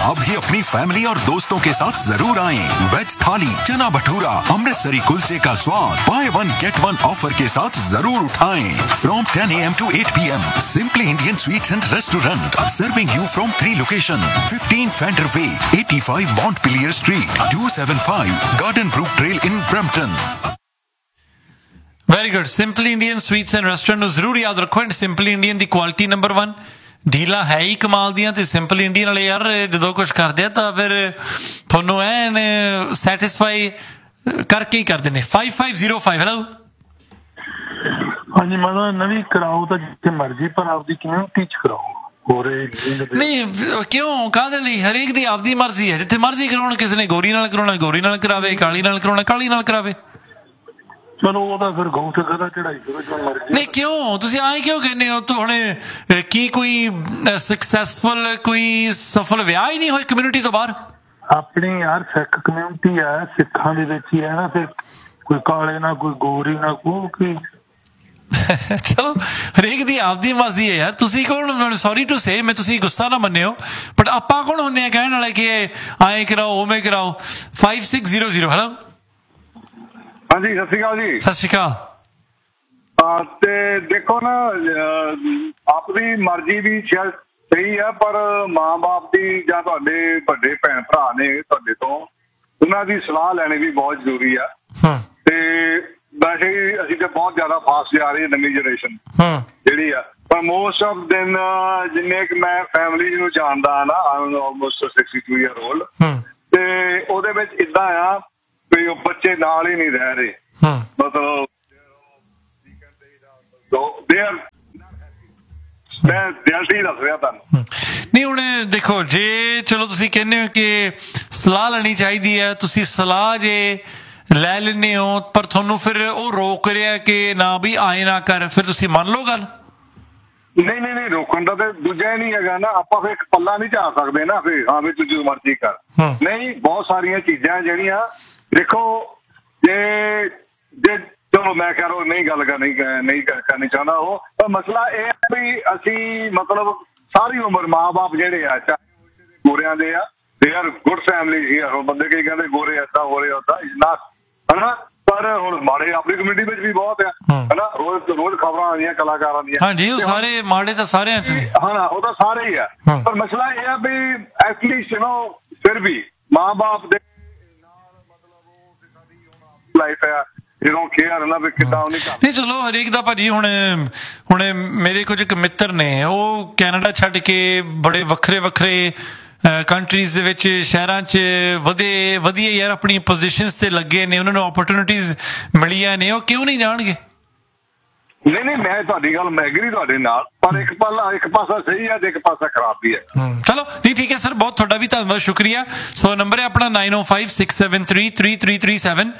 आप भी अपनी फैमिली और दोस्तों के साथ जरूर आएं। वेज थाली, चना भटूरा, अमृतसरी कुलचे का स्वाद by one get one offer के साथ जरूर उठाएं। From 10 AM to 8 PM, Simply Indian Sweets and Restaurant, serving you from 3 locations: 15 Fender Way, 85 Montpelier Street, 275 Garden Brook Trail in Brampton. Very good. Simply Indian sweets and restaurant ਨੂੰ ਜ਼ਰੂਰ ਯਾਦ ਰੱਖੋ। And simply Indian the quality number 1, ਡੀਲਾਂ ਹੈ ਹੀ ਕਮਾਲ ਦੀਆਂ। ਤੇ simple Indian ਵਾਲੇ ਯਾਰ ਜਦੋਂ ਕੁਛ ਕਰਦੇ ਆ ਤਾਂ ਫਿਰ ਤੁਹਾਨੂੰ ਐਨ ਸੈਟਿਸਫਾਈ ਕਰਕੇ ਹੀ ਕਰਦੇ ਨੇ। 5505 ਹੈਲੋ। ਹਾਂਜੀ ਮਤਲਬ ਨਵੀਂ ਕਰਾਓ ਤਾਂ ਜਿੱਥੇ ਮਰਜ਼ੀ, ਪਰ ਆਪਦੀ ਕਮਿਊਨਿਟੀ ਚ ਕਰਾਓ। ਨਹੀਂ ਕਿਉਂ, ਕਾਹਦੇ ਲਈ? ਹਰੇਕ ਦੀ ਆਪਦੀ ਮਰਜ਼ੀ ਹੈ, ਜਿੱਥੇ ਮਰਜ਼ੀ ਕਰਾਉਣ। ਕਿਸੇ ਨੇ ਗੋਰੀ ਨਾਲ ਕਰਾਉਣਾ ਗੋਰੀ ਨਾਲ ਕਰਾਵੇ, ਕਾਲੀ ਨਾਲ ਕਰਾਉਣਾ ਕਾਲੀ ਨਾਲ ਕਰਾਵੇ। ਚਲੋ ਉਹਦਾ ਫਿਰ ਗਊ ਤੇ ਗਧਾ ਚੜਾਈ ਕਰੋ ਜੋ ਮਰਜ਼ੀ। ਨਹੀਂ ਕਿਉਂ ਤੁਸੀਂ ਆਏ ਕਿਉਂ ਕਹਿੰਦੇ ਹੋ? ਹੁਣ ਕੀ ਕੋਈ ਸਕਸੈਸਫੁਲ ਕੋਈ ਸਫਲ ਵਿਆਹ ਹੀ ਨਹੀਂ ਹੋਏ ਕਮਿਊਨਿਟੀ ਤੋਂ ਬਾਹਰ? ਆਪਣੀ ਯਾਰ ਸਿੱਖ ਕਮਿਊਨਿਟੀ ਆ, ਸਿੱਖਾਂ ਦੇ ਵਿੱਚ ਹੀ ਹੈ ਨਾ। ਫਿਰ ਕੋਈ ਕਾਲੇ ਨਾ ਕੋਈ ਗੋਰੀ ਨਾ ਕੋਈ। ਚਲੋ ਹਰੇਕ ਦੀ ਆਪਦੀ ਮਰਜ਼ੀ ਹੈ ਯਾਰ। ਤੁਸੀਂ ਕੌਣ, ਸੌਰੀ ਟੂ ਸੇ, ਮੈਂ ਤੁਸੀਂ ਗੁੱਸਾ ਨਾ ਮੰਨਿਓ, ਬਟ ਆਪਾਂ ਕੌਣ ਹੁੰਦੇ ਆ ਕਹਿਣ ਵਾਲੇ ਕਿ ਆਏ ਕਰਾਓ ਉਵੇਂ ਕਰਾਓ। 5600 ਹੈਲੋ। ਹਾਂਜੀ ਸਤਿ ਸ਼੍ਰੀ ਅਕਾਲ ਜੀ। ਸਤਿ ਸ਼੍ਰੀ ਅਕਾਲ। ਤੇ ਦੇਖੋ ਨਾ, ਆਪਣੀ ਮਰਜ਼ੀ ਵੀ ਸ਼ਾਇਦ ਸਹੀ ਆ, ਪਰ ਮਾਂ ਬਾਪ ਦੀ ਜਾਂ ਤੁਹਾਡੇ ਵੱਡੇ ਭੈਣ ਭਰਾ ਨੇ ਤੁਹਾਡੇ ਤੋਂ, ਉਹਨਾਂ ਦੀ ਸਲਾਹ ਲੈਣੀ ਵੀ ਬਹੁਤ ਜ਼ਰੂਰੀ ਆ। ਤੇ ਵੈਸੇ ਅਸੀਂ ਤਾਂ ਬਹੁਤ ਜ਼ਿਆਦਾ ਫਾਸਟ ਜਾ ਰਹੀ ਹੈ ਨਵੀਂ ਜਨਰੇਸ਼ਨ ਜਿਹੜੀ ਆ। ਪਰ ਮੋਸਟ ਆਫ ਦਿਨ ਜਿੰਨੇ ਕਿ ਮੈਂ ਫੈਮਿਲੀ ਨੂੰ ਜਾਣਦਾ ਨਾ, ਆਲਮੋਸਟ 62 ਈਅਰ ਓਲਡ, ਤੇ ਉਹਦੇ ਵਿੱਚ ਇੱਦਾਂ ਆ ਵੀ ਉਹ ਬੱਚੇ ਨਾਲ ਹੀ ਨਹੀਂ ਰਹਿ ਰਹੇ। ਮਤਲਬ ਮੈਂ ਦਿਲ ਦੱਸ ਰਿਹਾ ਤੁਹਾਨੂੰ। ਨਹੀਂ ਹੁਣ ਦੇਖੋ, ਜੇ ਚਲੋ ਤੁਸੀਂ ਕਹਿੰਦੇ ਹੋ ਕਿ ਸਲਾਹ ਲੈਣੀ ਚਾਹੀਦੀ ਹੈ, ਤੁਸੀਂ ਸਲਾਹ ਜੇ ਲੈ ਲੈਂਦੇ ਹੋ, ਪਰ ਤੁਹਾਨੂੰ ਫਿਰ ਉਹ ਰੋਕ ਰਿਹਾ ਕਿ ਨਾ ਵੀ ਆਏ ਨਾ ਕਰ, ਫਿਰ ਤੁਸੀਂ ਮੰਨ ਲਓ ਗੱਲ? ਨਹੀਂ ਰੋਕਣ ਦਾ ਤੇ ਦੂਜਾ ਹੀ ਨਹੀਂ ਹੈਗਾ ਨਾ। ਆਪਾਂ ਫਿਰ ਇੱਕ ਪੱਲਾ ਨਹੀਂ ਝਾੜ ਸਕਦੇ ਨਾ ਫਿਰ, ਹਾਂ ਵੀ ਤੂੰ ਜੋ ਮਰਜ਼ੀ ਕਰ। ਨਹੀਂ, ਬਹੁਤ ਸਾਰੀਆਂ ਚੀਜ਼ਾਂ ਜਿਹੜੀਆਂ ਦੇਖੋ, ਜੇ ਚਲੋ ਮੈਂ ਕਹਿ ਰਿਹਾ ਨਹੀਂ ਗੱਲ ਨਹੀਂ ਕਰਨੀ ਚਾਹੁੰਦਾ ਉਹ, ਪਰ ਮਸਲਾ ਇਹ ਹੈ ਵੀ ਅਸੀਂ ਮਤਲਬ ਸਾਰੀ ਉਮਰ ਮਾਂ ਬਾਪ ਜਿਹੜੇ ਆ, ਚਾਹੇ ਗੋਰਿਆਂ ਦੇ ਆ, they are good family here. ਹੁਣ ਬੰਦੇ ਕਈ ਕਹਿੰਦੇ ਗੋਰੇ ਏਦਾਂ ਹੋ ਰਹੇ ਓਦਾਂ, ਹਨਾ, ਪਰ ਹੁਣ ਮਾੜੇ ਆਪਣੀ ਕਮਿਊਨਿਟੀ ਵਿੱਚ ਵੀ ਬਹੁਤ ਆ, ਹਨਾ। ਰੋਜ਼ ਖਬਰਾਂ ਆਉਂਦੀਆਂ ਕਲਾਕਾਰਾਂ ਦੀਆਂ। ਹਾਂਜੀ, ਉਹ ਸਾਰੇ ਮਾੜੇ ਤਾਂ ਸਾਰਿਆਂ ਚ, ਹਾਂ ਉਹ ਤਾਂ ਸਾਰੇ ਹੀ ਆ। ਪਰ ਮਸਲਾ ਇਹ ਆ ਵੀ ਐਟਲੀਸਟ ਫਿਰ ਵੀ ਮਾਂ ਬਾਪ ਦੇ ਨਾਲ ਮਤਲਬ ਉਹ ਸਾਡੀ ਲਾਈਫ ਆ, ਨਹੀਂ ਚਲੋ ਹਰੇਕ ਦਾ ਭਾਜੀ। ਹੁਣ ਮੇਰੇ ਕੁਝ ਇੱਕ ਮਿੱਤਰ ਨੇ, ਉਹ ਕੈਨੇਡਾ ਛੱਡ ਕੇ ਬੜੇ ਵੱਖਰੇ ਕੰਟਰੀਜ਼ ਦੇ ਵਿੱਚ, ਸ਼ਹਿਰਾਂ 'ਚ ਵਧੀਆ ਯਾਰ ਆਪਣੀ ਪੋਜੀਸ਼ਨਸ ਤੇ ਲੱਗੇ ਨੇ, ਉਹਨਾਂ ਨੂੰ ਓਪਰਚੁਨਿਟੀਜ਼ ਮਿਲੀਆਂ ਨੇ, ਉਹ ਕਿਉਂ ਨਹੀਂ ਜਾਣਗੇ? ਨਹੀਂ ਮੈਂ ਤੁਹਾਡੀ ਗੱਲ ਮੈਂ ਐਗਰੀ ਤੁਹਾਡੇ ਨਾਲ, ਪਰ ਇੱਕ ਪਾਸਾ ਸਹੀ ਹੈ ਤੇ ਇੱਕ ਪਾਸਾ ਖਰਾਬ ਵੀ ਹੈ। ਚਲੋ ਨਹੀਂ ਠੀਕ ਹੈ ਸਰ, ਬਹੁਤ ਤੁਹਾਡਾ ਵੀ ਧੰਨਵਾਦ, ਸ਼ੁਕਰੀਆ। ਸੋ ਨੰਬਰ ਹੈ ਆਪਣਾ 9056733337,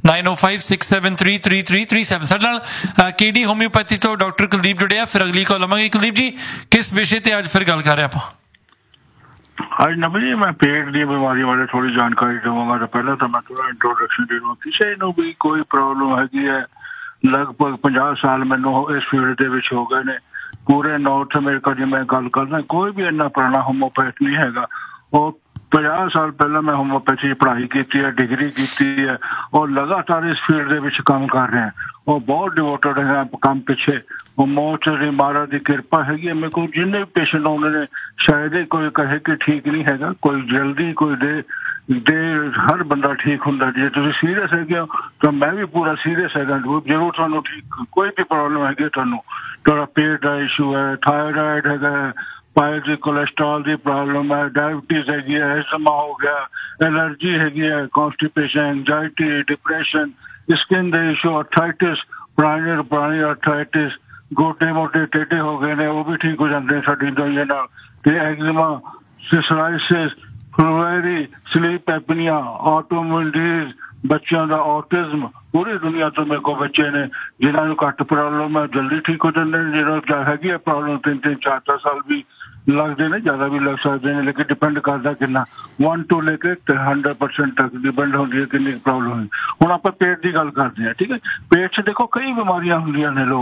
9056733337। ਸਾਡੇ ਨਾਲ KD ਹੋਮਿਓਪੈਥੀ ਤੋਂ ਡਾਕਟਰ ਕੁਲਦੀਪ ਜੁੜਿਆ। ਫਿਰ ਅਗਲੀ ਕਾਲ ਲਵਾਂਗੇ। ਕੁਲਦੀਪ ਜੀ, ਕਿਸ ਵਿਸ਼ੇ ਤੇ ਅੱਜ ਫਿਰ ਗੱਲ ਕਰ ਰਹੇ ਆਪਾਂ? ਅੱਜ ਨਵੀਂ ਜੀ ਮੈਂ ਪੇਟ ਦੀ ਬਿਮਾਰੀ ਬਾਰੇ ਥੋੜੀ ਜਾਣਕਾਰੀ ਦੇਵਾਂਗਾ। ਤਾਂ ਪਹਿਲਾਂ ਤਾਂ ਮੈਂ ਥੋੜਾ ਇੰਟਰੋਡਕਸ਼ਨ ਦੇ ਦਵਾਂ। ਕਿਸੇ ਨੂੰ ਵੀ ਕੋਈ ਪ੍ਰੋਬਲਮ ਹੈਗੀ ਹੈ, ਲਗਭਗ 50 ਸਾਲ ਮੈਨੂੰ ਇਸ ਫੀਲਡ ਦੇ ਵਿੱਚ ਹੋ ਗਏ ਨੇ। ਪੂਰੇ ਨਾਰਥ ਅਮਰੀਕਾ ਦੀ ਮੈਂ ਗੱਲ ਕਰਦਾ, ਕੋਈ ਵੀ ਇੰਨਾ ਪੁਰਾਣਾ ਹੋਮੋਪੈਥ ਨਹੀਂ ਹੈਗਾ। ਉਹ 50 ਸਾਲ ਪਹਿਲਾਂ ਮੈਂ ਹੋਮੋਪੈਥੀ ਪੜ੍ਹਾਈ ਕੀਤੀ ਹੈ, ਡਿਗਰੀ ਕੀਤੀ ਹੈ, ਔਰ ਲਗਾਤਾਰ ਇਸ ਫੀਲਡ ਦੇ ਵਿੱਚ ਕੰਮ ਕਰ ਰਿਹਾ। ਉਹ ਬਹੁਤ ਡਿਵੋਟਡ ਹੈ ਕੰਮ ਪਿੱਛੇ। ਉਹ ਮੌਤ ਦੀ ਮਹਾਰਾਜ ਦੀ ਕਿਰਪਾ ਹੈਗੀ ਹੈ। ਮੇਰੇ ਕੋਲ ਜਿੰਨੇ ਵੀ ਪੇਸ਼ੈਂਟ ਆਉਂਦੇ ਨੇ, ਸ਼ਾਇਦ ਹੀ ਕੋਈ ਕਹੇ ਕਿ ਠੀਕ ਨਹੀਂ ਹੈਗਾ, ਕੋਈ ਜਲਦੀ ਕੋਈ ਦੇ ਹਰ ਬੰਦਾ ਠੀਕ ਹੁੰਦਾ। ਜੇ ਤੁਸੀਂ ਸੀਰੀਅਸ ਹੈਗੇ ਹੋ ਤਾਂ ਮੈਂ ਵੀ ਪੂਰਾ ਸੀਰੀਅਸ ਹੈਗਾ, ਜ਼ਰੂਰ ਤੁਹਾਨੂੰ ਠੀਕ ਕੋਈ ਵੀ ਪ੍ਰੋਬਲਮ ਹੈਗੀ, ਤੁਹਾਨੂੰ ਤੁਹਾਡਾ ਪੇਟ ਦਾ ਇਸ਼ੂ ਹੈ, ਥਾਇਰਾਇਡ ਹੈਗਾ, ਪਾਇਲ ਦੀ ਕੋਲੈਸਟਰੋਲ ਦੀ ਪ੍ਰੋਬਲਮ ਹੈ, ਡਾਇਬਟੀਜ਼ ਹੈਗੀ ਹੈ, ਐਸਥਮਾ ਹੋ ਗਿਆ, ਐਲਰਜੀ ਹੈਗੀ ਹੈ, ਕੌਨਸਟੀਪੇਸ਼ਨ, ਐਂਗਜ਼ਾਇਟੀ, ਡਿਪਰੈਸ਼ਨ, ਸਕਿਨ ਦੇ ਇਸ਼ੂ, ਅਰਥਰਾਈਟਿਸ, ਪੁਰਾਣੀ ਅਰਥਰਾਈਟਿਸ, ਗੋਡੇ ਮੋਢੇ ਟੇਢੇ ਹੋ ਗਏ ਨੇ, ਉਹ ਵੀ ਠੀਕ ਹੋ ਜਾਂਦੇ ਸਾਡੀ ਦਵਾਈਆਂ ਨਾਲ। ਤੇ ਐਗਜ਼ਮਾ, ਸਿਸਰਾਈਸਿਸ, ਫਲੂਇਰੀ, ਸਲੀਪ ਐਪਨੀਆ, ਆਟੋਇਮਿਊਨ ਡਿਜ਼ੀਜ਼, ਬੱਚਿਆਂ ਦਾ ਔਟਿਜ਼ਮ, ਪੂਰੀ ਦੁਨੀਆ ਤੋਂ ਮੇਰੇ ਕੋਲ ਬੱਚੇ ਨੇ ਜਿਨ੍ਹਾਂ ਨੂੰ ਘੱਟ ਪ੍ਰੋਬਲਮ ਹੈ, ਜਲਦੀ ਠੀਕ ਹੋ ਜਾਂਦੇ ਨੇ। ਜਿਹਨਾਂ ਹੈਗੀ ਹੈ ਪ੍ਰੋਬਲਮ 3-3, 4-4 ਸਾਲ ਵੀ ਲੱਗਦੇ ਨੇ, ਜ਼ਿਆਦਾ ਵੀ ਲੱਗ ਸਕਦੇ ਨੇ, ਲੇਕਿਨ ਡਿਪੈਂਡ ਕਰਦਾ ਕਿੰਨਾ 1 ਤੋਂ ਲੈ ਕੇ 100% ਤੱਕ ਡਿਪੈਂਡ ਹੁੰਦੀ ਹੈ ਕਿੰਨੀ ਪ੍ਰੋਬਲਮ ਹੈ। ਹੁਣ ਆਪਾਂ ਪੇਟ ਦੀ ਗੱਲ ਕਰਦੇ ਹਾਂ, ਠੀਕ ਹੈ। ਪੇਟ 'ਚ ਦੇਖੋ ਕਈ ਬਿਮਾਰੀਆਂ ਹੁੰਦੀਆਂ ਨੇ ਲੋਕ,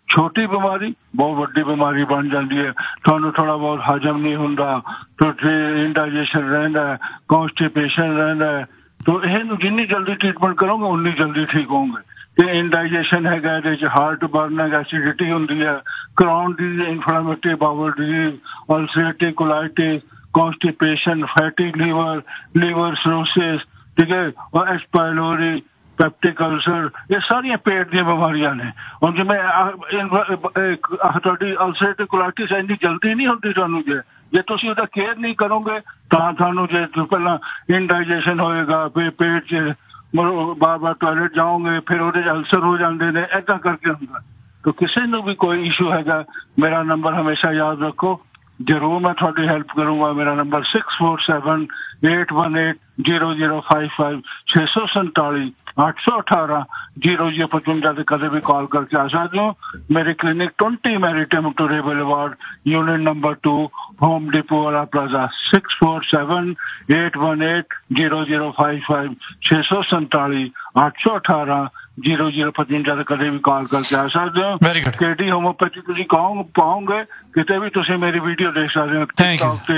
ਛੋਟੀ ਬਿਮਾਰੀ ਬਹੁਤ ਵੱਡੀ ਬਿਮਾਰੀ ਬਣ ਜਾਂਦੀ ਹੈ। ਤੁਹਾਨੂੰ ਥੋੜਾ ਬਹੁਤ ਹਜਮ ਨਹੀਂ ਹੁੰਦਾ, ਤੁਸੀਂ ਇੰਡਾਈਜੈਸ਼ਨ ਰਹਿੰਦਾ, ਕੌਂਸਟੀਪੇਸ਼ਨ ਰਹਿੰਦਾ। ਤੋ ਇਹਨੂੰ ਜਿੰਨੀ ਜਲਦੀ ਟ੍ਰੀਟਮੈਂਟ ਕਰੋਗੇ ਉਨੀ ਜਲਦੀ ਠੀਕ ਹੋਗੇ। ਤੇ ਇੰਡਾਈਜੈਸ਼ਨ ਹੈਗਾ, ਇਹਦੇ 'ਚ ਹਾਰਟ ਬਰਨ ਹੈਗਾ, ਐਸਿਡਿਟੀ ਹੁੰਦੀ ਹੈ, ਕ੍ਰਾਉਨ ਦੀ inflammatory bowel disease, ulcerative colitis, constipation, fatty liver cirrhosis, ਠੀਕ ਹੈ, ਔਰ ਐਸ ਪਾਇਲੋਰੀ, ਪੈਪਟਿਕ ਅਲਸਰ, ਇਹ ਸਾਰੀਆਂ ਪੇਟ ਦੀਆਂ ਬਿਮਾਰੀਆਂ ਨੇ। ਹੁਣ ਜਿਵੇਂ ਤੁਹਾਡੀ ਅਲਸਰੇਟਿਵ ਕੋਲਾਈਟਿਸ ਇੰਨੀ ਜਲਦੀ ਨਹੀਂ ਹੁੰਦੀ ਤੁਹਾਨੂੰ, ਜੇ ਤੁਸੀਂ ਉਹਦਾ ਕੇਅਰ ਨਹੀਂ ਕਰੋਗੇ ਤਾਂ ਤੁਹਾਨੂੰ ਜੇ ਪਹਿਲਾਂ ਇੰਡਾਈਜੈਸ਼ਨ ਹੋਏਗਾ, ਫਿਰ ਪੇਟ 'ਚ ਬਾਰ-ਬਾਰ ਟਾਇਲਟ ਜਾਓਗੇ, ਫਿਰ ਉਹਦੇ 'ਚ ਅਲਸਰ ਹੋ ਜਾਂਦੇ ਨੇ, ਏਦਾਂ ਕਰਕੇ ਹੁੰਦਾ। ਤਾਂ ਕਿਸੇ ਨੂੰ ਵੀ ਕੋਈ ਇਸ਼ੂ ਹੈਗਾ, ਮੇਰਾ ਨੰਬਰ ਹਮੇਸ਼ਾ ਯਾਦ ਰੱਖੋ, ਜ਼ਰੂਰ ਮੈਂ ਤੁਹਾਡੀ ਹੈਲਪ ਕਰੂੰਗਾ। ਮੇਰਾ ਨੰਬਰ 6478180055 647 818 0055 ਤੇ ਕਦੇ ਵੀ ਕਾਲ ਕਰਕੇ ਆ ਸਕਦੇ ਹੋ। ਮੇਰੇ clinic 20 maritime Victoria boulevard, unit number 2, home depot वाला प्लाजा, 6478180055 647 818 0055 ਤੇ ਕਦੇ ਵੀ ਕਾਲ ਕਰਕੇ ਆ ਸਕਦੇ ਹੋ। KD ਹੋਮੋਪੈਥੀ ਤੁਸੀਂ ਪਾਓਗੇ ਕਿਤੇ ਵੀ, ਤੁਸੀਂ ਮੇਰੀ ਵੀਡੀਓ ਦੇਖ ਸਕਦੇ ਹੋ ਟਿਕਟੌਕ ਤੇ,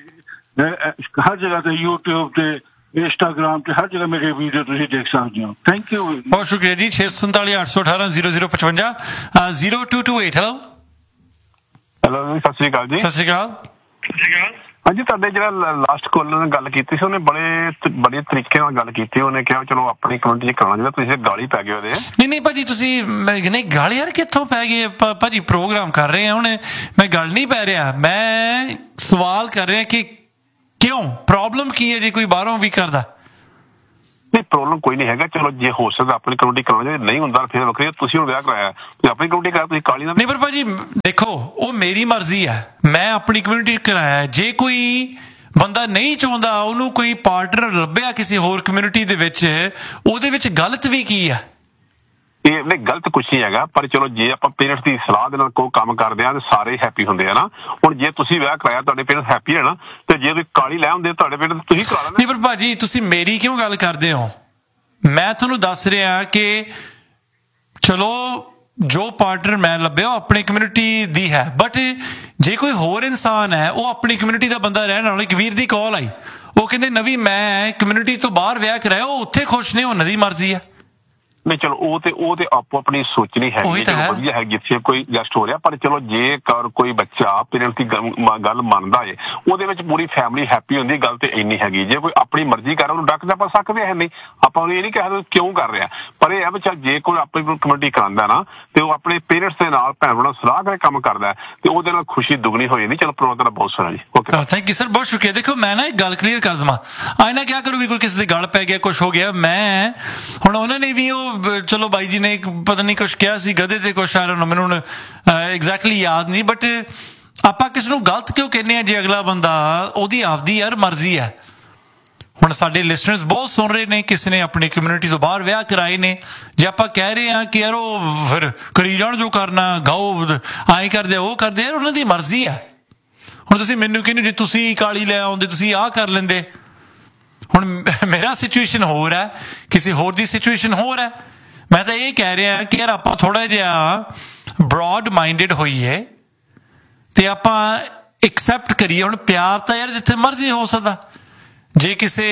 ਹਰ ਜਗ੍ਹਾ ਤੇ, YouTube ਤੇ, ਇੰਸਟਾਗ੍ਰਾਮ ਤੇ, ਹਰ ਜਗ੍ਹਾ ਮੇਰੀ ਵੀਡੀਓ ਤੁਸੀਂ ਦੇਖ ਸਕਦੇ ਹੋ। ਥੈਂਕ ਯੂ, ਬਹੁਤ ਸ਼ੁਕਰੀਆ ਜੀ। 647 818 0055 0228। ਹੈਲੋ ਜੀ, ਸਤਿ ਸ਼੍ਰੀ ਅਕਾਲ ਜੀ। ਸਤਿ ਸ਼੍ਰੀ ਅਕਾਲ। ਹਾਂਜੀ, ਤੁਹਾਡੇ ਜਿਹੜਾ ਲਾਸਟ ਕਾਲਰ ਨੇ ਗੱਲ ਕੀਤੀ ਸੀ, ਉਹਨੇ ਬੜੇ ਤਰੀਕੇ ਨਾਲ ਗੱਲ ਕੀਤੀ। ਉਹਨੇ ਕਿਹਾ ਚਲੋ ਆਪਣੀ ਕਮਿਊਨਿਟੀ 'ਚ ਕਰਾਉਣਾ ਚਾਹੀਦਾ, ਤੁਸੀਂ ਗਾਲੀ ਪੈ ਗਏ ਉਹਦੇ। ਨਹੀਂ ਭਾਜੀ, ਤੁਸੀਂ ਨਹੀਂ ਗਾਲੀ ਯਾਰ ਕਿੱਥੋਂ ਪੈ ਗਏ ਭਾਜੀ? ਪ੍ਰੋਗਰਾਮ ਕਰ ਰਹੇ ਆ ਹੁਣ, ਮੈਂ ਗੱਲ ਨਹੀਂ ਪੈ ਰਿਹਾ, ਮੈਂ ਸਵਾਲ ਕਰ ਰਿਹਾ ਕਿ ਕਿਉਂ, ਪ੍ਰੋਬਲਮ ਕੀ ਹੈ ਜੇ ਕੋਈ ਬਾਹਰੋਂ ਵੀ ਕਰਦਾ? ਨਹੀਂ, ਪ੍ਰੋਬਲਮ ਕੋਈ ਨਹੀਂ ਹੈਗਾ। ਚਲੋ ਜੇ ਹੋ ਸਕਦਾ ਆਪਣੀ ਕਮਿਊਨਿਟੀ ਕਰਾਉਣਾ, ਨਹੀਂ ਹੁੰਦਾ ਫਿਰ ਵੱਖਰੀ। ਤੁਸੀਂ ਹੁਣ ਵਿਆਹ ਕਰਾਇਆ, ਤੁਸੀਂ ਆਪਣੀ ਕਮਿਊਨਿਟੀ ਕਰਾਇਆ, ਤੁਸੀਂ ਕਾਲੀ ਨਾਲ ਨਹੀਂ। ਪਰ ਭਾਜੀ ਦੇਖੋ, ਉਹ ਮੇਰੀ ਮਰਜ਼ੀ ਹੈ, ਮੈਂ ਆਪਣੀ ਕਮਿਊਨਿਟੀ ਕਰਾਇਆ। ਜੇ ਕੋਈ ਬੰਦਾ ਨਹੀਂ ਚਾਹੁੰਦਾ, ਉਹਨੂੰ ਕੋਈ ਪਾਰਟਨਰ ਲੱਭਿਆ ਕਿਸੇ ਹੋਰ ਕਮਿਊਨਿਟੀ ਦੇ ਵਿੱਚ, ਉਹਦੇ ਵਿੱਚ ਗਲਤ ਵੀ ਕੀ ਹੈ? ਇਹ ਨਹੀਂ, ਗਲਤ ਕੁਛ ਨਹੀਂ ਹੈਗਾ। ਪਰ ਚਲੋ ਜੇ ਆਪਾਂ ਪੇਰੈਂਟਸ ਦੀ ਸਲਾਹ ਦੇ ਨਾਲ ਕੋਈ ਕੰਮ ਕਰਦੇ ਆ ਤੇ ਸਾਰੇ ਹੈਪੀ ਹੁੰਦੇ ਆ ਨਾ। ਹੁਣ ਜੇ ਤੁਸੀਂ ਵਿਆਹ ਕਰਾਇਆ, ਤੁਹਾਡੇ ਪੇਰੈਂਟਸ ਹੈਪੀ ਹੈ ਨਾ, ਤੇ ਜੇ ਤੁਸੀਂ ਕਾਲੀ ਲੈ ਹੁੰਦੇ ਤੁਹਾਡੇ ਪੇਰੈਂਟਸ, ਤੁਸੀਂ ਕਰਾ ਲੈਂਦੇ। ਨਹੀਂ ਪਰ ਭਾਜੀ, ਤੁਸੀਂ ਮੇਰੀ ਕਿਉਂ ਗੱਲ ਕਰਦੇ ਹੋ? ਮੈਂ ਤੁਹਾਨੂੰ ਦੱਸ ਰਿਹਾ ਕਿ ਚਲੋ ਜੋ ਪਾਰਟਨਰ ਮੈਂ ਲੱਭਿਆ ਉਹ ਆਪਣੀ ਕਮਿਊਨਿਟੀ ਦੀ ਹੈ, ਬਟ ਜੇ ਕੋਈ ਹੋਰ ਇਨਸਾਨ ਹੈ, ਉਹ ਆਪਣੀ ਕਮਿਊਨਿਟੀ ਦਾ ਬੰਦਾ ਰਹਿਣ ਵਾਲਾ। ਇੱਕ ਵੀਰ ਦੀ ਕਾਲ ਆਈ, ਉਹ ਕਹਿੰਦੇ ਨਵੀਂ ਮੈਂ ਕਮਿਊਨਿਟੀ ਤੋਂ ਬਾਹਰ ਵਿਆਹ ਕਰਾਇਆ, ਉਹ ਉੱਥੇ ਖੁਸ਼ ਨੇ, ਉਹਨਾਂ ਦੀ ਮਰਜ਼ੀ ਹੈ। ਨਹੀਂ ਚਲੋ ਉਹ ਤੇ ਆਪੋ ਆਪਣੀ ਸੋਚਣੀ ਹੈਗੀ, ਚਲੋ ਵਧੀਆ ਹੈ ਜਿੱਥੇ ਕੋਈ ਗੈਸਟ ਹੋ ਰਿਹਾ। ਪਰ ਚਲੋ ਜੇਕਰ ਕੋਈ ਬੱਚਾ ਪੇਰੈਂਟਸ ਦੀ ਗੱਲ ਮੰਨਦਾ ਏ, ਉਹਦੇ ਵਿੱਚ ਪੂਰੀ ਫੈਮਿਲੀ ਹੈਪੀ ਹੁੰਦੀ। ਗੱਲ ਤੇ ਇੰਨੀ ਹੈਗੀ, ਜੇ ਕੋਈ ਆਪਣੀ ਮਰਜ਼ੀ ਕਰ ਉਹਨੂੰ ਡੱਕ ਤਾਂ ਆਪਾਂ ਸਕਦੇ ਹੈ ਨਹੀਂ, ਆਪਾਂ ਉਹਨੂੰ ਇਹ ਨਹੀਂ ਕਹਿ ਕਿਉਂ ਕਰ ਰਿਹਾ। ਪਰ ਇਹ ਹੈ ਵੀ ਚੱਲ ਜੇ ਕੋਈ ਆਪਣੀ ਕਮਿਊਨਿਟੀ ਕਰਾਉਂਦਾ ਨਾ, ਤੇ ਉਹ ਆਪਣੇ ਪੇਰੈਂਟਸ ਦੇ ਨਾਲ ਭੈਣ ਭਰਾ ਸਲਾਹ ਕਰਕੇ ਕੰਮ ਕਰਦਾ, ਤੇ ਉਹਦੇ ਨਾਲ ਖੁਸ਼ੀ ਦੁਗਣੀ ਹੋ ਜਾਂਦੀ। ਚਲੋ ਪ੍ਰੋਗਰਾਮ ਬਹੁਤ ਸੋਹਣਾ ਜੀ। ਓਕੇ, ਥੈਂਕ ਯੂ ਸਰ, ਬਹੁਤ ਸ਼ੁਕਰੀਆ। ਦੇਖੋ ਮੈਂ ਨਾ ਇੱਕ ਗੱਲ ਕਲੀਅਰ ਕਰ ਦੇਵਾਂ, ਆਏ ਨਾ ਕਿਆ ਕਰੂ ਵੀ ਕੋਈ ਕਿਸੇ ਦੇ ਗਲ ਪੈ ਗਿਆ, ਕੁਛ ਹੋ ਗਿਆ। ਮੈਂ ਹੁਣ ਉਹਨਾਂ ਨੇ ਵੀ ਉਹ ਚਲੋ ਬਾਈ ਜੀ ਨੇ ਪਤਾ ਨਹੀਂ ਕੁਛ ਕਿਹਾ ਸੀ ਗਧੇ ਤੇ ਕੁਛ, ਮੈਨੂੰ ਹੁਣ ਐਗਜ਼ੈਕਟਲੀ ਯਾਦ ਨਹੀਂ, ਬਟ ਆਪਾਂ ਕਿਸ ਨੂੰ ਗਲਤ ਕਿਉਂ ਕਹਿੰਦੇ ਆ? ਜੇ ਅਗਲਾ ਬੰਦਾ, ਉਹਦੀ ਆਪਦੀ ਯਾਰ ਮਰਜ਼ੀ ਹੈ। ਹੁਣ ਸਾਡੇ ਲਿਸਨਰਸ ਬਹੁਤ ਸੁਣ ਰਹੇ ਨੇ, ਕਿਸੇ ਨੇ ਆਪਣੀ ਕਮਿਊਨਿਟੀ ਤੋਂ ਬਾਹਰ ਵਿਆਹ ਕਰਾਏ ਨੇ। ਜੇ ਆਪਾਂ ਕਹਿ ਰਹੇ ਹਾਂ ਕਿ ਯਾਰ ਉਹ ਫਿਰ ਕਰੀ ਜਾਣ ਜੋ ਕਰਨਾ, ਗਾਓ ਆਏਂ ਕਰਦੇ ਉਹ ਕਰਦੇ, ਯਾਰ ਉਹਨਾਂ ਦੀ ਮਰਜ਼ੀ ਹੈ। ਹੁਣ ਤੁਸੀਂ ਮੈਨੂੰ ਕਹਿੰਦੇ ਜੇ ਤੁਸੀਂ ਕਾਲੀ ਲੈ ਆਉਂਦੇ, ਤੁਸੀਂ ਆਹ ਕਰ ਲੈਂਦੇ। ਹੁਣ ਮੇਰਾ ਸਿਚੁਏਸ਼ਨ ਹੋਰ ਹੈ, ਕਿਸੇ ਹੋਰ ਦੀ ਸਿਚੁਏਸ਼ਨ ਹੋਰ ਹੈ। ਮੈਂ ਤਾਂ ਇਹ ਕਹਿ ਰਿਹਾ ਕਿ ਯਾਰ ਆਪਾਂ ਥੋੜਾ ਜਿਹਾ ਬਰੋਡ ਮਾਈਂਡਡ ਹੋਈਏ ਤੇ ਆਪਾਂ ਐਕਸੈਪਟ ਕਰੀਏ। ਹੁਣ ਪਿਆਰ ਤਾਂ ਯਾਰ ਜਿੱਥੇ ਮਰਜ਼ੀ ਹੋ ਸਕਦਾ। ਜੇ ਕਿਸੇ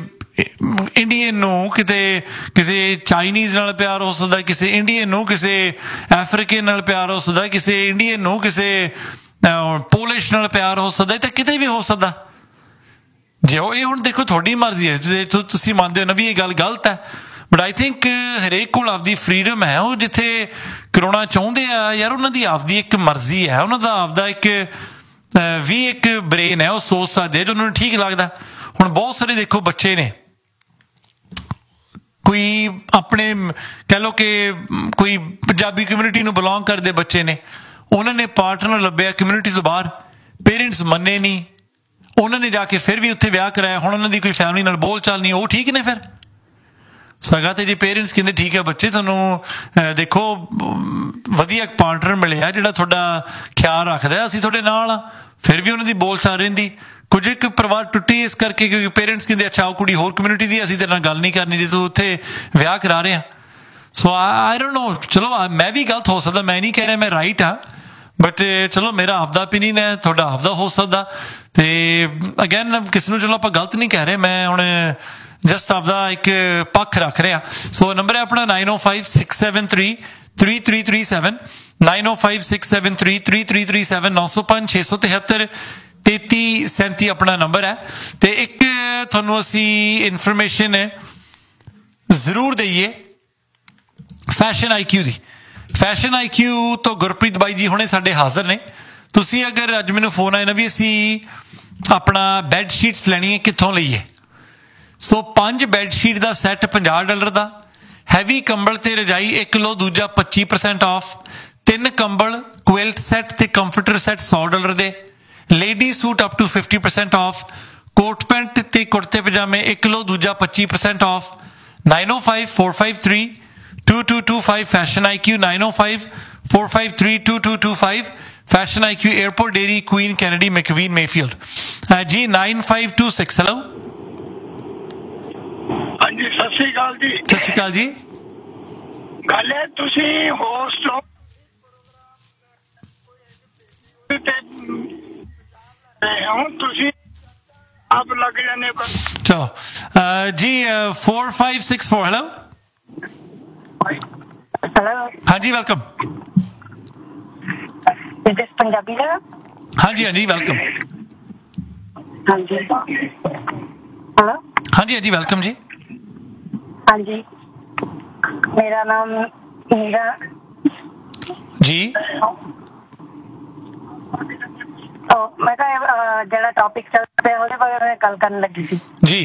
ਇੰਡੀਅਨ ਨੂੰ ਕਿਤੇ ਕਿਸੇ ਚਾਈਨੀਜ਼ ਨਾਲ ਪਿਆਰ ਹੋ ਸਕਦਾ, ਕਿਸੇ ਇੰਡੀਅਨ ਨੂੰ ਕਿਸੇ ਅਫਰੀਕਨ ਨਾਲ ਪਿਆਰ ਹੋ ਸਕਦਾ, ਕਿਸੇ ਇੰਡੀਅਨ ਨੂੰ ਕਿਸੇ ਪੋਲਿਸ਼ ਨਾਲ ਪਿਆਰ ਹੋ ਸਕਦਾ, ਤਾਂ ਕਿਤੇ ਵੀ ਹੋ ਸਕਦਾ। ਜੇ ਉਹ ਇਹ ਹੁਣ ਦੇਖੋ ਤੁਹਾਡੀ ਮਰਜ਼ੀ ਹੈ, ਜੇ ਤੁਸੀਂ ਮੰਨਦੇ ਹੋ ਨਾ ਵੀ ਇਹ ਗੱਲ ਗਲਤ ਹੈ, ਬਟ ਆਈ ਥਿੰਕ ਹਰੇਕ ਕੋਲ ਆਪਦੀ ਫਰੀਡਮ ਹੈ। ਉਹ ਜਿੱਥੇ ਕਰਾਉਣਾ ਚਾਹੁੰਦੇ ਆ ਯਾਰ, ਉਹਨਾਂ ਦੀ ਆਪਦੀ ਇੱਕ ਮਰਜ਼ੀ ਹੈ, ਉਹਨਾਂ ਦਾ ਆਪਦਾ ਇੱਕ ਬ੍ਰੇਨ ਹੈ, ਉਹ ਸੋਚ ਸਕਦੇ ਜੋ ਉਹਨਾਂ ਨੂੰ ਠੀਕ ਲੱਗਦਾ। ਹੁਣ ਬਹੁਤ ਸਾਰੇ ਦੇਖੋ ਬੱਚੇ ਨੇ, ਕੋਈ ਆਪਣੇ ਕਹਿ ਲਓ ਕਿ ਕੋਈ ਪੰਜਾਬੀ ਕਮਿਊਨਿਟੀ ਨੂੰ ਬਿਲੋਂਗ ਕਰਦੇ ਬੱਚੇ ਨੇ, ਉਹਨਾਂ ਨੇ ਪਾਰਟਨਰ ਲੱਭਿਆ ਕਮਿਊਨਿਟੀ ਤੋਂ ਬਾਹਰ, ਪੇਰੈਂਟਸ ਮੰਨੇ ਨਹੀਂ, ਉਹਨਾਂ ਨੇ ਜਾ ਕੇ ਫਿਰ ਵੀ ਉੱਥੇ ਵਿਆਹ ਕਰਾਇਆ। ਹੁਣ ਉਹਨਾਂ ਦੀ ਕੋਈ ਫੈਮਿਲੀ ਨਾਲ ਬੋਲ ਚਾਲ ਨਹੀਂ, ਉਹ ਠੀਕ ਨੇ ਫਿਰ ਸਗਾ। ਤੇ ਜੇ ਪੇਰੈਂਟਸ ਕਹਿੰਦੇ ਠੀਕ ਹੈ ਬੱਚੇ, ਤੁਹਾਨੂੰ ਦੇਖੋ ਵਧੀਆ ਪਾਰਟਨਰ ਮਿਲਿਆ ਜਿਹੜਾ ਤੁਹਾਡਾ ਖਿਆਲ ਰੱਖਦਾ, ਅਸੀਂ ਤੁਹਾਡੇ ਨਾਲ ਆ, ਫਿਰ ਵੀ ਉਹਨਾਂ ਦੀ ਬੋਲ ਚਾਲ ਰਹਿੰਦੀ। ਕੁਝ ਇੱਕ ਪਰਿਵਾਰ ਟੁੱਟੀ ਇਸ ਕਰਕੇ ਕਿਉਂਕਿ ਪੇਰੈਂਟਸ ਕਹਿੰਦੇ ਅੱਛਾ ਉਹ ਕੁੜੀ ਹੋਰ ਕਮਿਊਨਿਟੀ ਦੀ, ਅਸੀਂ ਤੇਰੇ ਨਾਲ ਗੱਲ ਨਹੀਂ ਕਰਨੀ ਜੇ ਤੂੰ ਉੱਥੇ ਵਿਆਹ ਕਰਾ ਰਿਹਾ। ਸੋ ਆਈ ਡੋਨਟ ਨੋ, ਚਲੋ ਮੈਂ ਵੀ ਗਲਤ ਹੋ ਸਕਦਾ, ਮੈਂ ਨਹੀਂ ਕਹਿ ਰਿਹਾ ਮੈਂ ਰਾਈਟ ਹਾਂ, ਬਟ ਚਲੋ ਮੇਰਾ ਆਪਦਾ ਓਪੀਨੀਅਨ ਹੈ, ਤੁਹਾਡਾ ਆਪਦਾ ਹੋ ਸਕਦਾ। ਤੇ ਅਗੇਨ ਕਿਸੇ ਨੂੰ ਚਲੋ ਆਪਾਂ ਗਲਤ ਨਹੀਂ ਕਹਿ ਰਹੇ, ਮੈਂ ਹੁਣ ਜਸਟ ਆਪਦਾ ਇੱਕ ਪੱਖ ਰੱਖ ਰਿਹਾ। ਸੋ ਨੰਬਰ ਹੈ ਆਪਣਾ 9056733337 9056733337 905-673-3337 ਆਪਣਾ ਨੰਬਰ ਹੈ। ਤੇ ਇੱਕ ਤੁਹਾਨੂੰ ਅਸੀਂ ਇਨਫੋਰਮੇਸ਼ਨ ਜ਼ਰੂਰ ਦਈਏ ਫੈਸ਼ਨ IQ ਦੀ। ਫੈਸ਼ਨ IQ ਤੋਂ ਗੁਰਪ੍ਰੀਤ ਬਾਈ ਜੀ ਹੁਣੇ ਸਾਡੇ ਹਾਜ਼ਰ ਨੇ। ਤੁਸੀਂ ਅਗਰ ਅੱਜ ਮੈਨੂੰ ਫੋਨ ਆਇਆ ਨਾ ਵੀ ਅਸੀਂ ਆਪਣਾ ਬੈੱਡ ਸ਼ੀਟਸ ਲੈਣੀ ਹੈ, ਕਿੱਥੋਂ ਲਈਏ? ਸੋ 5 ਬੈੱਡ ਸ਼ੀਟ ਦਾ ਸੈੱਟ $50 ਦਾ, ਹੈਵੀ ਕੰਬਲ ਤੇ ਰਜਾਈ 1 ਲਓ, ਦੂਜਾ 25% ਆਫ, 3 ਕੰਬਲ, ਕੁਇਲਟ ਸੈੱਟ ਤੇ ਕੰਫਰਟਰ ਸੈੱਟ $100 ਦੇ, lady suit up to 50% of, coat pant ਤੇ ਕੁੜਤੇ ਪਜਾਮੇ 1 ਲਓ, ਦੂਜਾ 25% of. 905-453-2225 fashion IQ, 905-453-2225 fashion IQ, airport dairy, Queen Kennedy, ਮੈਕਵੀਨ, Mayfield ਜੀ। 9526 ਹੈਲੋ। ਹਾਂਜੀ ਸਤਿ ਸ੍ਰੀ ਅਕਾਲ ਜੀ। ਸਤਿ ਸ਼੍ਰੀ ਅਕਾਲ ਜੀ। ਗੱਲ ਹੈ ਤੁਸੀਂ ਹੋਸਟ ਹੋ ਤੇ ਹੁਣ ਤੁਸੀਂ ਆਪ ਲੱਗ ਜਾਂਦੇ। ਚਲੋ ਜੀ 4564 ਹੈਲੋ। ਹੈਲੋ ਹਾਂਜੀ ਵੈਲਕਮ। ਇਸ ਦਿਸ ਪੰਜਾਬੀ ਦਾ? ਹਾਂਜੀ ਹਾਂਜੀ ਵੈਲਕਮ। ਹਾਂਜੀ ਹੈਲੋ। ਹਾਂਜੀ ਹਾਂਜੀ ਵੈਲਕਮ ਜੀ। ਹਾਂਜੀ ਮੇਰਾ ਨਾਮ ਨੀਰਾ ਜੀ। ਮੈਂ ਕਿਹਾ ਜਿਹੜਾ ਟੌਪਿਕ ਚੱਲ ਪਿਆ ਉਹਦੇ ਬਾਰੇ ਮੈਂ ਗੱਲ ਕਰਨ ਲੱਗੀ ਸੀ ਜੀ।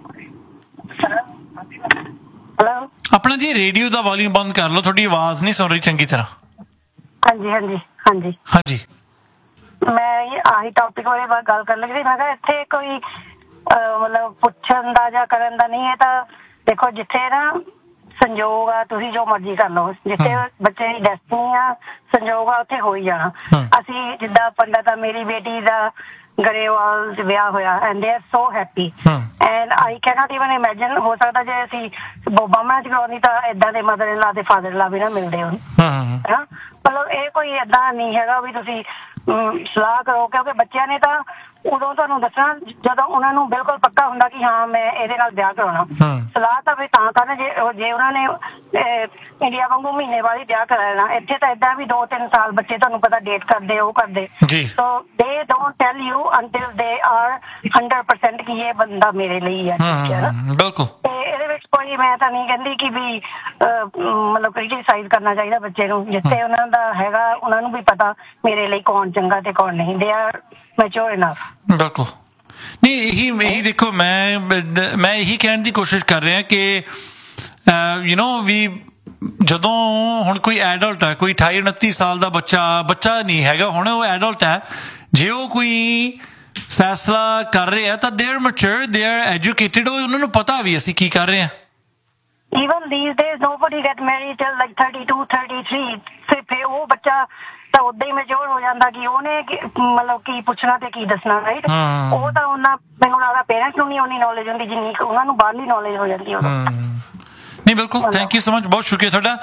ਹੈਲੋ ਆਪਣਾ ਜੀ ਰੇਡੀਓ ਦਾ ਵੋਲਿਊਮ ਬੰਦ ਕਰ ਲਓ, ਤੁਹਾਡੀ ਆਵਾਜ਼ ਨਹੀਂ ਸੁਣ ਰਹੀ ਚੰਗੀ ਤਰ੍ਹਾਂ। ਹਾਂਜੀ ਹਾਂਜੀ ਹਾਂਜੀ ਹਾਂਜੀ ਮੈਂ ਆਹੀ ਟੌਪਿਕ ਬਾਰੇ ਗੱਲ ਕਰਨ ਲੱਗੀ ਸੀ। ਮੈਂ ਕਿਹਾ ਇੱਥੇ ਕੋਈ ਮਤਲਬ ਪੁੱਛਣ ਦਾ ਜਾਂ ਕਰਨ ਦਾ ਨਹੀਂ, ਇਹ ਤਾਂ ਦੇਖੋ ਜਿੱਥੇ ਨਾ ਸੰਜੋਗ ਆ, ਤੁਸੀਂ ਜੋ ਮਰਜ਼ੀ ਕਰ ਲਓ, ਜਿੱਥੇ ਬੱਚੇ ਦੀ ਡੈਸਟਨੀ ਆ, ਸੰਜੋਗ ਆ, ਉੱਥੇ ਹੋ ਹੀ ਜਾਣਾ। ਅਸੀਂ ਜਿੱਦਾਂ ਪੰਡਤ ਆ, ਮੇਰੀ ਬੇਟੀ ਦਾ ਗਰੇਵਾਲ ਚ ਵਿਆਹ ਹੋਇਆ and they are so happy and I cannot even imagine. ਹੋ ਸਕਦਾ ਜੇ ਅਸੀਂ ਓਬਾਮਾ ਚ ਕਰਾਉਣੀ ਤਾਂ ਏਦਾਂ ਦੇ ਮਦਰ ਇਨ ਲਾ ਤੇ ਫਾਦਰ ਇਨ ਲਾ ਵੀ ਨਾ ਮਿਲਦੇ ਹੋਣ, ਹੈਨਾ। ਮਤਲਬ ਇਹ ਕੋਈ ਏਦਾਂ ਨਹੀਂ ਹੈਗਾ ਵੀ ਤੁਸੀਂ ਸਲਾਹ ਕਰੋ, ਕਿਉਂਕਿ ਬੱਚਿਆਂ ਨੇ ਤਾਂ ਉਦੋਂ ਤੁਹਾਨੂੰ ਦੱਸਣਾ ਜਦੋਂ ਉਹਨਾਂ ਨੂੰ ਬਿਲਕੁਲ ਪੱਕਾ ਹੁੰਦਾ ਕਿ ਹਾਂ ਮੈਂ ਇਹਦੇ ਨਾਲ ਵਿਆਹ ਕਰਾਉਣਾ। ਸਲਾਹ ਤਾਂ ਵੀ ਤਾਂ ਕਰਨ ਜੇ ਉਹਨਾਂ ਨੇ ਇੰਡੀਆ ਵਾਂਗੂ ਮਹੀਨੇ ਬਾਅਦ ਹੀ ਵਿਆਹ ਕਰਾਉਣਾ। ਇੱਥੇ ਤਾਂ ਏਦਾਂ ਵੀ 2-3 ਸਾਲ ਬੱਚੇ ਤੁਹਾਨੂੰ ਪਤਾ ਡੇਟ ਕਰਦੇ, ਉਹ ਕਰਦੇ। ਸੋ ਦੇ don't tell you until they are 100% ਕਿ ਇਹ ਬੰਦਾ ਮੇਰੇ ਲਈ ਹੈ। ਬਿਲਕੁਲ। ਤੇ ਇਹਦੇ ਵਿੱਚ ਕੋਈ ਮੈਂ ਤਾਂ ਨਹੀਂ ਕਹਿੰਦੀ ਕਿ ਵੀ ਮਤਲਬ ਕ੍ਰਿਟੀਸਾਈਜ਼ ਕਰਨਾ ਚਾਹੀਦਾ ਬੱਚੇ ਨੂੰ। ਜਿੱਥੇ ਉਹਨਾਂ ਦਾ ਹੈਗਾ ਉਹਨਾਂ ਨੂੰ ਵੀ ਪਤਾ ਮੇਰੇ ਲਈ ਕੌਣ ਚੰਗਾ ਤੇ ਕੌਣ ਨਹੀਂ। They are mature enough. ਬਿਲਕੁਲ। ਨਹੀਂ ਇਹੀ ਦੇਖੋ ਮੈਂ ਇਹੀ ਕਹਿਣ ਦੀ ਕੋਸ਼ਿਸ਼ ਕਰ ਰਿਹਾ ਕਿ ਯੂ ਨੋ ਵੀ ਜਦੋਂ ਹੁਣ ਕੋਈ ਐਡਲਟ ਹੈ, ਕੋਈ 28-29 ਸਾਲ ਦਾ ਬੱਚਾ ਨਹੀਂ ਹੈਗਾ, ਹੁਣ ਉਹ ਐਡਲਟ ਹੈ, ਜੇ ਉਹ ਕੋਈ ਫੈਸਲਾ ਕਰ ਰਹੇ ਆ ਤਾਂ they are mature, they are educated, ਉਹਨਾਂ ਨੂੰ ਪਤਾ ਵੀ ਅਸੀਂ ਕੀ ਕਰ ਰਹੇ ਹਾਂ। Even these days nobody get married till like 32-33 ਫਿਰ ਉਹ ਬੱਚਾ ਤਾਂ ਉਦਾਂ ਹੀ ਮੈਚੁਰ ਹੋ ਜਾਂਦਾ ਕਿ ਉਹਨੇ ਮਤਲਬ ਕੀ ਪੁੱਛਣਾ ਤੇ ਕੀ ਦੱਸਣਾ, ਰਾਈਟ। ਉਹ ਤਾਂ ਉਹਨਾਂ ਮੈਨੂੰ ਲੱਗਦਾ ਪੇਰੈਂਟਸ ਨੂੰ ਨਹੀਂ ਉਨੀ ਨੌਲੇਜ ਹੁੰਦੀ ਜਿੰਨੀ ਉਹਨਾਂ ਨੂੰ ਬਾਹਰਲੀ ਨੌਲੇਜ ਹੋ ਜਾਂਦੀ ਉਦੋਂ। ਨਹੀਂ ਬਿਲਕੁਲ। ਥੈਂਕ ਯੂ ਸੋ ਮਚ, ਬਹੁਤ ਸ਼ੁਕਰੀਆ ਤੁਹਾਡਾ।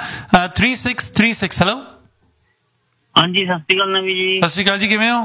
3636 ਹੈਲੋ। ਹਾਂਜੀ ਸਤਿ ਸ਼੍ਰੀ ਅਕਾਲ ਨਵੀ ਜੀ। ਸਤਿ ਸ਼੍ਰੀ ਅਕਾਲ ਜੀ, ਕਿਵੇਂ ਹੋ?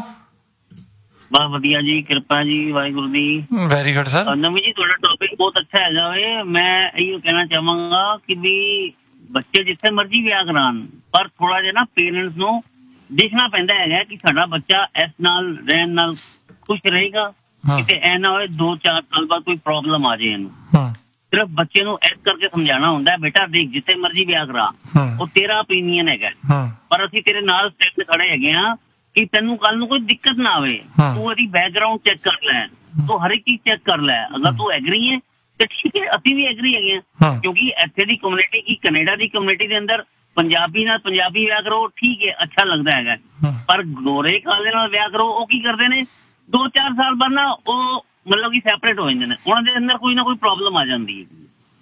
ਬਸ ਵਧੀਆ ਜੀ, ਕਿਰਪਾ ਜੀ ਵਾਹਿਗੁਰੂ ਦੀ। Very good sir. ਨਵੀ ਜੀ ਤੁਹਾਡਾ ਟੌਪਿਕ ਬਹੁਤ ਅੱਛਾ ਹੈਗਾ ਵੇ। ਮੈਂ ਇਹੋ ਕਹਿਣਾ ਚਾਹਾਂਗਾ ਕਿ ਵੀ ਬੱਚੇ ਜਿੱਥੇ ਮਰਜ਼ੀ ਵਿਆਹ ਕਰਾਉਣ, ਪਰ ਥੋੜਾ ਜਿਹਾ ਨਾ ਪੇਰੈਂਟਸ ਨੂੰ ਦੇਖਣਾ ਪੈਂਦਾ ਹੈਗਾ ਕਿ ਸਾਡਾ ਬੱਚਾ ਇਸ ਨਾਲ ਰਹਿਣ ਨਾਲ ਖੁਸ਼ ਰਹੇਗਾ, ਕਿਤੇ ਐ ਨਾ ਹੋਏ 2-4 ਸਾਲ ਬਾਅਦ ਕੋਈ ਪ੍ਰੋਬਲਮ ਆ ਜਾਏ ਇਹਨੂੰ। ਸਿਰਫ ਬੱਚੇ ਨੂੰ ਇਸ ਕਰਕੇ ਸਮਝਾਉਣਾ ਹੁੰਦਾ, ਬੇਟਾ ਦੇਖ ਜਿੱਥੇ ਮਰਜ਼ੀ ਵਿਆਹ ਕਰਾ, ਉਹ ਤੇਰਾ ਓਪੀਨੀਅਨ ਹੈਗਾ, ਪਰ ਅਸੀਂ ਤੇਰੇ ਨਾਲ ਸਟੈਂਡ ਖੜੇ ਹੈਗੇ ਆ ਕਿ ਤੈਨੂੰ ਕੱਲ ਨੂੰ ਕੋਈ ਦਿੱਕਤ ਨਾ ਆਵੇ। ਤੂੰ ਇਹਦੀ ਬੈਕਗਰਾਉਂਡ ਚੈੱਕ ਕਰ ਲੈ, ਤੂੰ ਹਰ ਇੱਕ ਚੀਜ਼ ਚੈੱਕ ਕਰ ਲੈ। ਅਗਰ ਤੂੰ ਐਗਰੀ ਹੈ ਤੇ ਠੀਕ ਹੈ, ਅਸੀਂ ਵੀ ਐਗਰੀ ਹੈਗੇ ਆ, ਕਿਉਂਕਿ ਇੱਥੇ ਦੀ ਕਮਿਊਨਿਟੀ ਕੀ ਕੈਨੇਡਾ ਦੀ ਕਮਿਊਨਿਟੀ ਦੇ ਅੰਦਰ ਪੰਜਾਬੀ ਨਾਲ ਪੰਜਾਬੀ ਵਿਆਹ ਕਰੋ, ਠੀਕ ਹੈ, ਅੱਛਾ ਲੱਗਦਾ ਹੈਗਾ। ਪਰ ਗੋਰੇ ਕਾਲੇ ਨਾਲ ਵਿਆਹ ਕਰੋ, ਉਹ ਕੀ ਕਰਦੇ ਨੇ 2-4 ਸਾਲ ਬਾਅਦ ਨਾ ਉਹ ਮਤਲਬ ਕਿ ਸੈਪਰੇਟ ਹੋ ਜਾਂਦੇ ਨੇ, ਉਹਨਾਂ ਦੇ ਅੰਦਰ ਕੋਈ ਨਾ ਕੋਈ ਪ੍ਰੋਬਲਮ ਆ ਜਾਂਦੀ ਹੈ।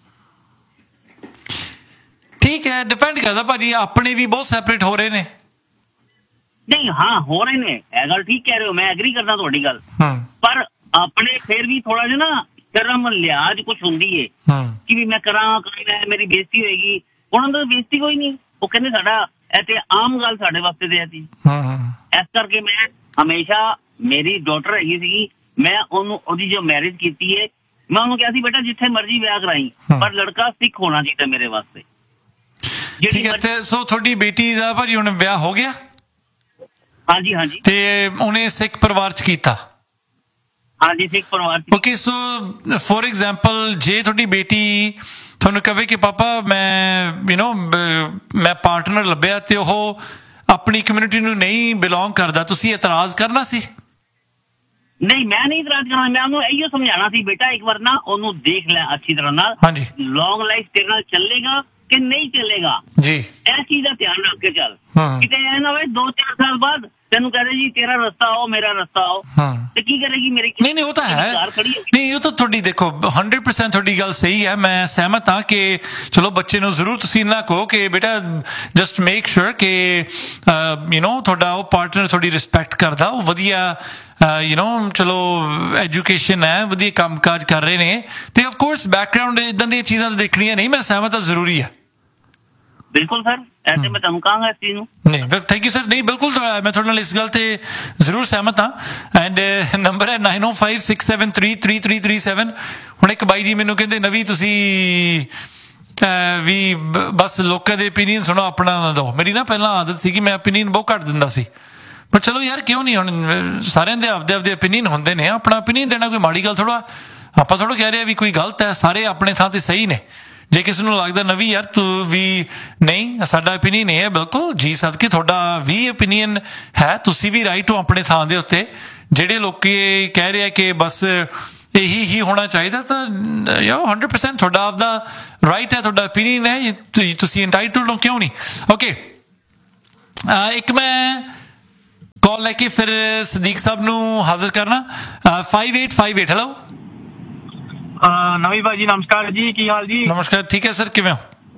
ਠੀਕ ਹੈ, ਡਿਪੈਂਡ ਕਰਦਾ ਭਾਜੀ, ਆਪਣੇ ਵੀ ਬਹੁਤ ਸੈਪਰੇਟ ਹੋ ਰਹੇ ਨੇ। ਨਹੀਂ ਹਾਂ ਹੋ ਰਹੇ ਨੇ, ਇਹ ਗੱਲ ਠੀਕ ਕਹਿ ਰਹੇ ਹੋ, ਮੈਂ ਐਗਰੀ ਕਰਦਾ ਤੁਹਾਡੀ ਗੱਲ। ਪਰ ਆਪਣੇ ਫਿਰ ਵੀ ਥੋੜਾ ਜਿਹਾ ਨਾ ਸ਼ਰਮ ਲਿਹਾਜ਼ ਕੁਛ ਹੁੰਦੀ ਹੈ ਕਿ ਵੀ ਮੈਂ ਕਰਾਂ, ਮੇਰੀ ਬੇਇੱਜ਼ਤੀ ਹੋਏਗੀ, ਉਹਨਾਂ ਦਾ ਬੇਇੱਜ਼ਤੀ ਕੋਈ ਨਹੀਂ, ਉਹ ਕਹਿੰਦੇ ਸਾਡਾ ਇਹ ਤੇ ਆਮ ਗੱਲ ਸਾਡੇ ਵਾਸਤੇ ਤੇ ਆਤੀ। ਇਸ ਕਰਕੇ ਮੈਂ ਹਮੇਸ਼ਾ, ਮੇਰੀ ਡਾਟਰ ਹੈਗੀ ਸੀਗੀ, ਮੈਂ ਉਹਦੀ ਜੋ ਮੈਰਿਜ ਕੀਤੀ ਹੈ, ਮੈਂ ਉਹਨੂੰ ਕਿਹਾ ਸੀ ਬੇਟਾ ਜਿੱਥੇ ਮਰਜ਼ੀ ਵਿਆਹ ਕਰਾਈ, ਪਰ ਲੜਕਾ ਸਿੱਖ ਹੋਣਾ ਚਾਹੀਦਾ ਮੇਰੇ ਵਾਸਤੇ। ਠੀਕ ਹੈ, ਤੇ ਸੋ ਤੁਹਾਡੀ ਬੇਟੀ ਦਾ ਭਾਜੀ ਹੁਣ ਵਿਆਹ ਹੋ ਗਿਆ? ਹਾਂਜੀ ਹਾਂਜੀ। ਤੇ ਉਹਨੇ ਸਿੱਖ ਪਰਿਵਾਰ ਚ ਕੀਤਾ? ਹਾਂਜੀ, ਸਿੱਖ ਪਰਿਵਾਰ ਚ। ਓਕੇ, ਸੋ ਫੋਰ ਐਗਜ਼ਾਮਪਲ ਜੇ ਤੁਹਾਡੀ ਬੇਟੀ ਤੁਹਾਨੂੰ ਕਹੇ ਕਿ ਪਾਪਾ ਮੈਂ ਪਾਰਟਨਰ ਲੱਭਿਆ ਤੇ ਉਹ ਆਪਣੀ ਕਮਿਊਨਿਟੀ ਨੂੰ ਨਹੀਂ ਬਿਲੋਂਗ ਕਰਦਾ, ਤੁਸੀਂ ਇਤਰਾਜ਼ ਕਰਨਾ ਸੀ? ਨਹੀਂ, ਮੈਂ ਨਹੀਂ ਇਤਰਾਜ਼ ਕਰਨਾ, ਮੈਂ ਉਹਨੂੰ ਇਹੀਓ ਸਮਝਾਉਣਾ ਸੀ ਬੇਟਾ ਇੱਕ ਵਾਰ ਨਾ ਉਹਨੂੰ ਦੇਖ ਲੈ ਅੱਛੀ ਤਰ੍ਹਾਂ ਨਾਲ, ਲੌਂਗ ਲਾਈਫ ਤੇਰੇ ਨਾਲ ਚੱਲੇਗਾ ਕਿ ਨਹੀਂ ਚੱਲੇਗਾ ਜੀ, ਇਸ ਚੀਜ਼ ਦਾ ਧਿਆਨ ਰੱਖ ਕੇ ਚੱਲ। ਕਿਤੇ ਇਹ ਨਾ ਹੋਵੇ 2-4 ਸਾਲ ਬਾਅਦ ਤੈਨੂੰ ਕਹਦੇ ਜੀ ਤੇਰਾ ਰਸਤਾ ਆਓ ਮੇਰਾ ਰਸਤਾ ਆਓ, ਤੇ ਕੀ ਕਰੇਗੀ ਮੇਰੀ? ਨਹੀਂ ਉਹ ਤਾਂ ਹੈ, ਨਹੀਂ ਉਹ ਤਾਂ ਤੁਹਾਡੀ ਦੇਖੋ 100% ਤੁਹਾਡੀ ਗੱਲ ਸਹੀ ਹੈ, ਮੈਂ ਸਹਿਮਤ ਹਾਂ ਕਿ ਚਲੋ ਬੱਚੇ ਨੂੰ ਜ਼ਰੂਰ ਤੁਸੀਂ ਨਾ ਕਹੋ ਕਿ ਬੇਟਾ ਜਸਟ ਮੇਕ ਸ਼ੋਰ ਕਿ ਤੁਹਾਡਾ ਉਹ ਪਾਰਟਨਰ ਤੁਹਾਡੀ ਰਿਸਪੈਕਟ ਕਰਦਾ, ਉਹ ਵਧੀਆ ਚਲੋ ਐਜੂਕੇਸ਼ਨ ਹੈ, ਵਧੀਆ ਕੰਮ ਕਾਜ ਕਰ ਰਹੇ ਨੇ, ਤੇ ਆਫ ਕੋਰਸ ਬੈਕਗ੍ਰਾਉਂਡ ਇਦਾਂ ਦੀਆਂ ਚੀਜ਼ਾਂ ਤਾਂ ਦੇਖਣੀਆਂ ਨਹੀਂ, ਮੈਂ ਸਹਿਮਤ ਹਾਂ, ਜ਼ਰੂਰੀ ਹੈ। ਬਿਲਕੁਲ ਸਰ, ਐਸੇ ਮੈਂ ਤੁਹਾਨੂੰ ਕਹਾਂਗਾ ਇਸ ਚੀਜ਼ ਨੂੰ। ਨਹੀਂ ਥੈਂਕ ਯੂ ਸਰ, ਨਹੀਂ ਬਿਲਕੁਲ ਮੈਂ ਤੁਹਾਡੇ ਨਾਲ ਇਸ ਗੱਲ ਤੇ ਜ਼ਰੂਰ ਸਹਿਮਤ ਹਾਂ। ਐਂਡ ਨੰਬਰ ਹੈ 9056733337। ਹੁਣ ਇੱਕ ਬਾਈ ਜੀ ਮੈਨੂੰ ਕਹਿੰਦੇ ਨਵੀਂ ਤੁਸੀਂ ਵੀ ਬਸ ਲੋਕਾਂ ਦੇ ਓਪੀਨੀਅਨ ਸੁਣੋ, ਆਪਣਾ ਨਾ ਦਿਓ। ਮੇਰੀ ਨਾ ਪਹਿਲਾਂ ਆਦਤ ਸੀ ਕਿ ਮੈਂ ਓਪੀਨੀਅਨ ਬਹੁਤ ਘੱਟ ਦਿੰਦਾ ਸੀ, ਪਰ ਚਲੋ ਯਾਰ ਕਿਉਂ ਨਹੀਂ, ਹੁਣ ਸਾਰਿਆਂ ਦੇ ਆਪਦੇ ਓਪੀਨੀਅਨ ਹੁੰਦੇ ਨੇ, ਆਪਣਾ ਓਪੀਨੀਅਨ ਦੇਣਾ ਕੋਈ ਮਾੜੀ ਗੱਲ ਥੋੜਾ, ਆਪਾਂ ਥੋੜਾ ਕਹਿ ਰਹੇ ਵੀ ਕੋਈ ਗਲਤ ਹੈ, ਸਾਰੇ ਆਪਣੇ ਥਾਂ ਤੇ ਸਹੀ ਨੇ। ਜੇ ਕਿਸੇ ਨੂੰ ਲੱਗਦਾ ਨਵੀਂ ਯਾਰ ਤੂੰ ਵੀ ਨਹੀਂ ਸਾਡਾ ਓਪੀਨੀਅਨ ਇਹ ਹੈ, ਬਿਲਕੁਲ ਜੀ ਸਦਕੇ ਤੁਹਾਡਾ ਵੀ ਓਪੀਨੀਅਨ ਹੈ, ਤੁਸੀਂ ਵੀ ਰਾਈਟ ਹੋ ਆਪਣੇ ਥਾਂ ਦੇ ਉੱਤੇ। ਜਿਹੜੇ ਲੋਕ ਕਹਿ ਰਹੇ ਆ ਕਿ ਬਸ ਇਹੀ ਹੀ ਹੋਣਾ ਚਾਹੀਦਾ, ਤਾਂ 100% ਤੁਹਾਡਾ ਆਪਦਾ ਰਾਈਟ ਹੈ, ਤੁਹਾਡਾ ਓਪੀਨੀਅਨ ਹੈ, ਤੁਸੀਂ ਇੰਟਾਈਟਲਡ ਹੋ, ਕਿਉਂ ਨਹੀਂ। ਓਕੇ, ਇੱਕ ਮੈਂ ਕਾਲ ਲੈ ਕੇ ਫਿਰ ਸਦੀਕ ਸਾਹਿਬ ਨੂੰ ਹਾਜ਼ਰ ਕਰਨਾ। 5858 ਹੈਲੋ ਨਵੀਂ ਭਾਜੀ ਨਮਸਕਾਰ ਜੀ, ਕੀ ਹਾਲ ਜੀ? ਨਮਸਕਾਰ, ਠੀਕ ਹੈ ਸਰ, ਕਿਵੇਂ ਹੋ?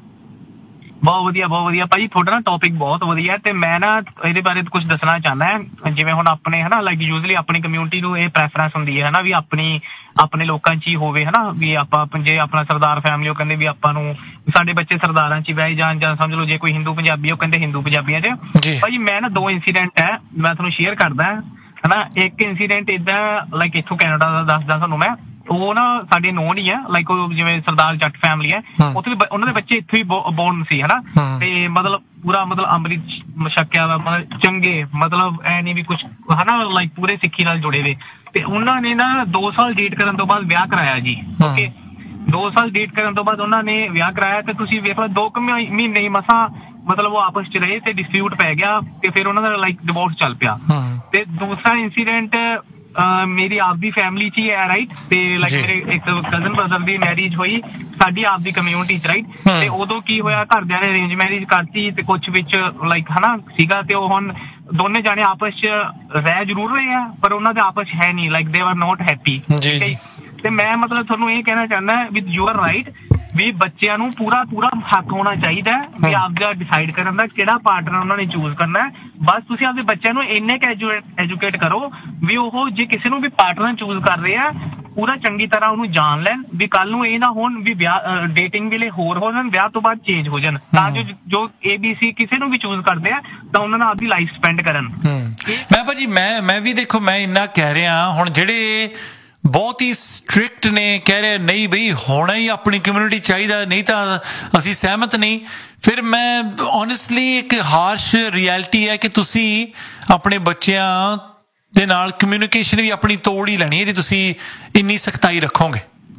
ਬਹੁਤ ਵਧੀਆ ਭਾਜੀ, ਤੁਹਾਡਾ ਨਾ ਟੌਪਿਕ ਬਹੁਤ ਵਧੀਆ, ਤੇ ਮੈਂ ਨਾ ਇਹਦੇ ਬਾਰੇ ਕੁਝ ਦੱਸਣਾ ਚਾਹੁੰਦਾ। ਜਿਵੇਂ ਹੁਣ ਆਪਣੇ ਹਨਾ ਲਾਈਕ ਯੂਜ਼ਲੀ ਆਪਣੀ ਕਮਿਊਨਿਟੀ ਨੂੰ ਇਹ ਪ੍ਰੈਫਰੈਂਸ ਹੁੰਦੀ ਹੈ ਹਨਾ ਵੀ ਆਪਣੇ ਲੋਕਾਂ 'ਚ ਹੀ ਹੋਵੇ ਹਨਾ, ਵੀ ਆਪਾਂ ਜੇ ਆਪਣਾ ਸਰਦਾਰ ਫੈਮਿਲੀ ਉਹ ਕਹਿੰਦੇ ਵੀ ਆਪਾਂ ਨੂੰ ਸਾਡੇ ਬੱਚੇ ਸਰਦਾਰਾਂ 'ਚ ਹੀ ਬਹਿ ਜਾਣ, ਜਾਂ ਸਮਝ ਲਓ ਜੇ ਕੋਈ ਹਿੰਦੂ ਪੰਜਾਬੀ ਉਹ ਕਹਿੰਦੇ ਹਿੰਦੂ ਪੰਜਾਬੀਆਂ 'ਚ। ਭਾਜੀ ਮੈਂ ਨਾ 2 ਇੰਸੀਡੈਂਟ ਹੈ ਮੈਂ ਤੁਹਾਨੂੰ ਸ਼ੇਅਰ ਕਰਦਾ ਹਨਾ। ਇੱਕ ਇੰਸੀਡੈਂਟ ਏਦਾਂ ਲਾਈਕ ਇੱਥੋਂ ਕੈਨੇਡਾ ਦਾ ਦੱਸਦਾ ਤੁਹਾਨੂੰ ਮੈਂ, ਉਹ ਨਾ ਸਾਡੇ ਨੋਨ ਹੀ ਹੈ, ਲਾਈਕ ਉਹ ਜਿਵੇਂ ਸਰਦਾਰ ਜੱਟ ਫੈਮਿਲੀ ਹੈ, ਉੱਥੇ ਵੀ ਉਹਨਾਂ ਦੇ ਬੱਚੇ ਇੱਥੋਂ ਹੀ ਬੋਰਨ ਸੀ ਹਨਾ, ਤੇ ਮਤਲਬ ਪੂਰਾ ਅੰਮ੍ਰਿਤ ਛਕਿਆ ਵਾ, ਮਤਲਬ ਚੰਗੇ, ਮਤਲਬ ਐ ਨੀ ਵੀ ਕੁਛ ਹਨਾ ਲਾਈਕ ਪੂਰੇ ਸਿੱਖੀ ਨਾਲ ਜੁੜੇ ਵੇ। ਤੇ ਉਹਨਾਂ ਨੇ ਨਾ 2 ਸਾਲ ਡੇਟ ਕਰਨ ਤੋਂ ਬਾਅਦ ਵਿਆਹ ਕਰਾਇਆ ਜੀ। ਓਕੇ, 2 ਸਾਲ ਡੇਟ ਕਰਨ ਤੋਂ ਬਾਅਦ ਉਹਨਾਂ ਨੇ ਵਿਆਹ ਕਰਾਇਆ, ਤੇ ਤੁਸੀਂ ਵੇਖ ਲਓ 2 ਮਹੀਨੇ ਹੀ ਮਸਾਂ ਮਤਲਬ ਉਹ ਆਪਸ ਚ ਰਹੇ, ਤੇ ਡਿਸਪਿਊਟ ਪੈ ਗਿਆ, ਤੇ ਫਿਰ ਉਹਨਾਂ ਦਾ ਲਾਈਕ ਡਿਵੋਰਸ ਚੱਲ ਪਿਆ। ਤੇ ਦੂਸਰਾ ਇੰਸੀਡੈਂਟ ਮੇਰੀ ਆਪਦੀ ਫੈਮਿਲੀ 'ਚ ਹੀ ਹੈ ਰਾਈਟ, ਤੇ ਲਾਈਕ ਮੇਰੇ ਇੱਕ ਕਜ਼ਨ ਬ੍ਰਦਰ ਦੀ ਮੈਰਿਜ ਹੋਈ ਸਾਡੀ ਆਪਦੀ ਕਮਿਊਨਿਟੀ 'ਚ ਰਾਈਟ, ਤੇ ਉਦੋਂ ਕੀ ਹੋਇਆ ਘਰਦਿਆਂ ਨੇ ਅਰੇਂਜ ਮੈਰਿਜ ਕਰਤੀ, ਤੇ ਕੁਛ ਵਿੱਚ ਲਾਈਕ ਹਨਾ ਸੀਗਾ, ਤੇ ਉਹ ਹੁਣ ਦੋਨੇ ਜਾਣੇ ਆਪਸ 'ਚ ਰਹਿ ਜ਼ਰੂਰ ਰਹੇ ਆ, ਪਰ ਉਹਨਾਂ ਦੇ ਆਪਸ 'ਚ ਹੈ ਨਹੀਂ, like they are note happy. ਤੇ ਮੈਂ ਮਤਲਬ ਤੁਹਾਨੂੰ ਇਹ ਕਹਿਣਾ ਚਾਹੁੰਦਾ ਵਿਦ ਯੂ ਆਰ ਰਾਈਟ ਵੀ ਬੱਚਿਆਂ ਨੂੰ ਪੂਰਾ ਹੱਕ ਹੋਣਾ ਚਾਹੀਦਾ ਵੀ ਆਪਦਾ ਡਿਸਾਈਡ ਕਰਨ ਦਾ ਕਿਹੜਾ ਪਾਰਟਨਰ ਉਹਨਾਂ ਨੇ ਚੂਜ਼ ਕਰਨਾ। ਬਸ ਤੁਸੀਂ ਆਪਦੇ ਬੱਚਿਆਂ ਨੂੰ ਇੰਨੇ ਕੁ ਐਜੂਕੇਟ ਕਰੋ ਵੀ ਉਹ ਜੇ ਕਿਸੇ ਨੂੰ ਵੀ ਪਾਰਟਨਰ ਚੂਜ਼ ਕਰ ਰਹੇ ਆ ਪੂਰਾ ਚੰਗੀ ਤਰ੍ਹਾਂ ਉਹਨੂੰ ਜਾਣ ਲੈਣ, ਵੀ ਕੱਲ ਨੂੰ ਇਹ ਨਾ ਹੋਣ ਵੀ ਵਿਆਹ ਡੇਟਿੰਗ ਵੇਲੇ ਹੋਰ ਹੋ ਜਾਣ, ਵਿਆਹ ਤੋਂ ਬਾਅਦ ਚੇਂਜ ਹੋ ਜਾਣ, ਤਾਂ ਜੋ ABC ਕਿਸੇ ਨੂੰ ਵੀ ਚੂਜ਼ ਕਰਦੇ ਆ ਤਾਂ ਉਹਨਾਂ ਨਾਲ ਆਪਦੀ ਲਾਈਫ ਸਪੈਂਡ ਕਰਨ। ਮੈਂ ਭਾਜੀ ਮੈਂ ਵੀ ਦੇਖੋ ਮੈਂ ਇੰਨਾ ਕਹਿ ਰਿਹਾ, ਹੁਣ ਜਿਹੜੇ ਬਹੁਤ ਹੀ ਸਟ੍ਰਿਕਟ ਨੇ ਕਹਿ ਰਹੇ ਨਹੀਂ ਬਈ ਹੋਣਾ ਹੀ ਆਪਣੀ ਕਮਿਊਨਿਟੀ ਚਾਹੀਦਾ, ਨਹੀਂ ਤਾਂ ਅਸੀਂ ਸਹਿਮਤ ਨਹੀਂ, ਫਿਰ ਮੈਂ ਓਨੈਸਟਲੀ ਇੱਕ ਹਾਰਸ਼ ਰਿਐਲਿਟੀ ਹੈ ਕਿ ਤੁਸੀਂ ਆਪਣੇ ਬੱਚਿਆਂ ਦੇ ਨਾਲ ਕਮਿਊਨੀਕੇਸ਼ਨ ਵੀ ਆਪਣੀ ਤੋੜ ਹੀ ਲੈਣੀ ਹੈ ਜੇ ਤੁਸੀਂ ਇੰਨੀ ਸਖਤਾਈ ਰੱਖੋਗੇ।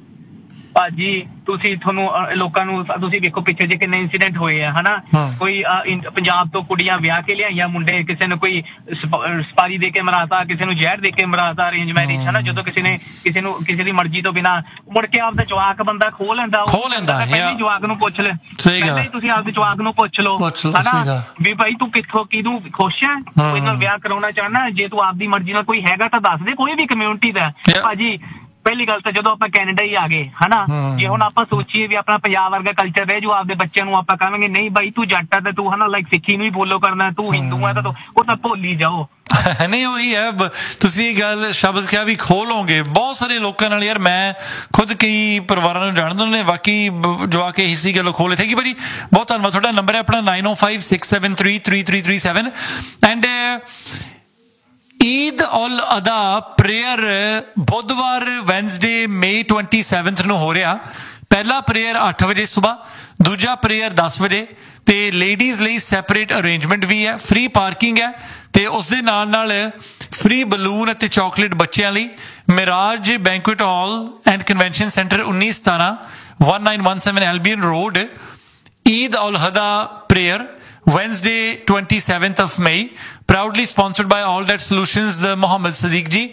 ਭਾਜੀ ਤੁਹਾਨੂੰ ਲੋਕਾਂ ਨੂੰ ਤੁਸੀਂ ਵੇਖੋ ਪਿੱਛੇ ਜੇ ਕਿੰਨੇ ਇੰਸੀਡੈਂਟ ਹੋਏ ਆ ਹਨਾ, ਕੋਈ ਪੰਜਾਬ ਤੋਂ ਕੁੜੀਆਂ ਵਿਆਹ ਕੇ ਲਿਆਈਆਂ, ਮੁੰਡੇ ਕਿਸੇ ਨੇ ਕੋਈ ਸਪਾਰੀ ਦੇ ਕੇ ਮਰਾਤਾ, ਕਿਸੇ ਨੂੰ ਜ਼ਹਿਰ ਦੇ ਕੇ ਮਰਾਤਾ, ਅਰੇਂਜ ਮੈਰਿਜ ਹਨਾ, ਜਦੋਂ ਕਿਸੇ ਦੀ ਮਰਜ਼ੀ ਤੋਂ ਬਿਨਾਂ ਮੁੜ ਕੇ ਆਪਦਾ ਜਵਾਕ ਬੰਦਾ ਖੋਹ ਲੈਂਦਾ ਪਹਿਲੇ ਜਵਾਕ ਨੂੰ ਪੁੱਛ ਲੈ, ਪਹਿਲੇ ਤੁਸੀਂ ਆਪਦੇ ਜਵਾਕ ਨੂੰ ਪੁੱਛ ਲਓ ਹਨਾ ਵੀ ਭਾਈ ਤੂੰ ਕਿਹਨੂੰ ਖੁਸ਼ ਹੈ, ਕੋਈ ਨਾਲ ਵਿਆਹ ਕਰਾਉਣਾ ਚਾਹੁੰਦਾ, ਜੇ ਤੂੰ ਆਪਦੀ ਮਰਜ਼ੀ ਨਾਲ ਕੋਈ ਹੈਗਾ ਤਾਂ ਦੱਸ ਦੇ, ਕੋਈ ਵੀ ਕਮਿਊਨਿਟੀ ਦਾ। ਭਾਜੀ ਪਹਿਲੀ ਗੱਲ ਤਾਂ ਜਦੋਂ ਆਪਾਂ ਕੈਨੇਡਾ ਹੀ ਆ ਗਏ ਹਨਾ, ਜੇ ਹੁਣ ਆਪਾਂ ਸੋਚੀਏ ਵੀ ਆਪਣਾ ਪੰਜਾਬ ਵਰਗਾ ਕਲਚਰ ਰਹੇ ਜੋ ਆਪਦੇ ਬੱਚਿਆਂ ਨੂੰ ਆਪਾਂ ਕਹਾਂਗੇ ਨਹੀਂ ਬਾਈ ਤੂੰ ਜੱਟ ਆ ਤੇ ਤੂੰ ਹਨਾ ਲਾਈਕ ਸਿੱਖੀ ਨੂੰ ਹੀ ਫੋਲੋ ਕਰਨਾ, ਤੂੰ ਹਿੰਦੂ ਆ ਤਾਂ ਉਹ ਤਾਂ ਭੁੱਲ ਹੀ ਜਾਓ। ਨਹੀਂ ਉਹੀ ਹੈ, ਤੁਸੀਂ ਇਹ ਗੱਲ ਸ਼ਬਦ ਕਿਹਾ ਵੀ ਖੋਲੋਗੇ ਬਹੁਤ ਸਾਰੇ ਲੋਕਾਂ ਨਾਲ। ਯਾਰ ਮੈਂ ਖੁਦ ਕਈ ਪਰਿਵਾਰਾਂ ਨੂੰ ਜਾਣਦਾ, ਉਹਨਾਂ ਨੇ ਵਾਕਈ ਜਵਾ ਕੇ ਇਸੀ ਗੱਲੋਂ ਖੋਲੇ। ਥੈਂਕ ਯੂ ਭਾਜੀ, ਬਹੁਤ ਧੰਨਵਾਦ। ਤੁਹਾਡਾ ਨੰਬਰ ਹੈ ਆਪਣਾ 9056733337 ਐਂਡ ਈਦ ਉਲ ਅਦਾ ਪ੍ਰੇਅਰ ਬੁੱਧਵਾਰ ਵੈਨਸਡੇ May 27 ਨੂੰ ਹੋ ਰਿਹਾ। ਪਹਿਲਾ ਪ੍ਰੇਅਰ 8 ਵਜੇ ਸੁਬਾਹ, ਦੂਜਾ ਪ੍ਰੇਅਰ 10 ਵਜੇ ਤੇ ਲੇਡੀਜ਼ ਲਈ ਸੈਪਰੇਟ ਅਰੇਂਜਮੈਂਟ ਵੀ ਹੈ, ਫ੍ਰੀ ਪਾਰਕਿੰਗ ਹੈ ਤੇ ਉਸ ਦੇ ਨਾਲ ਫ੍ਰੀ ਬਲੂਨ ਅਤੇ ਚਾਕਲੇਟ ਬੱਚਿਆਂ ਲਈ। Miraj banquet hall and convention centre 1917 1917 ਐਲਬੀਅਨ road. Eid ul ਅਦਾ prayer Wednesday 27th of May, proudly sponsored by All That Solutions, Mohammed Sadiq ji,